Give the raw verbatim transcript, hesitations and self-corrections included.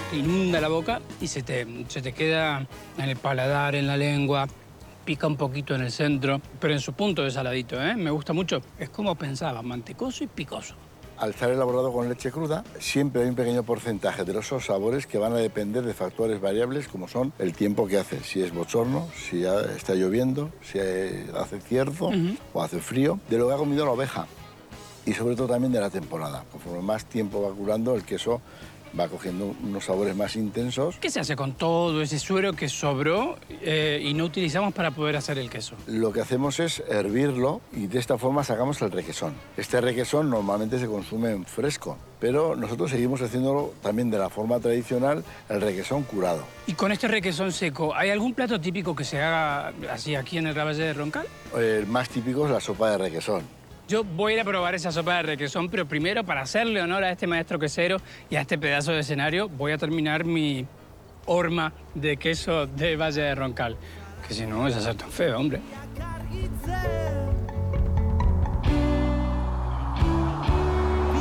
te inunda la boca y se te, se te queda en el paladar, en la lengua. Pica un poquito en el centro, pero en su punto de saladito, ¿eh? Me gusta mucho. Es como pensaba, mantecoso y picoso. Al estar elaborado con leche cruda, siempre hay un pequeño porcentaje de esos sabores que van a depender de factores variables como son el tiempo que hace. Si es bochorno, si está lloviendo, si hace cierzo uh-huh. o hace frío, de lo que ha comido la oveja. Y sobre todo también de la temporada. Conforme más tiempo va curando, el queso va cogiendo unos sabores más intensos. ¿Qué se hace con todo ese suero que sobró eh, y no utilizamos para poder hacer el queso? Lo que hacemos es hervirlo y de esta forma sacamos el requesón. Este requesón normalmente se consume en fresco, pero nosotros seguimos haciéndolo también de la forma tradicional, el requesón curado. ¿Y con este requesón seco, hay algún plato típico que se haga así aquí en el Valle de Roncal? El más típico es la sopa de requesón. Yo voy a ir a probar esa sopa de requesón, pero primero, para hacerle honor a este maestro quesero y a este pedazo de escenario, voy a terminar mi horma de queso de Valle de Roncal. Que si no, es hacer tan feo, hombre.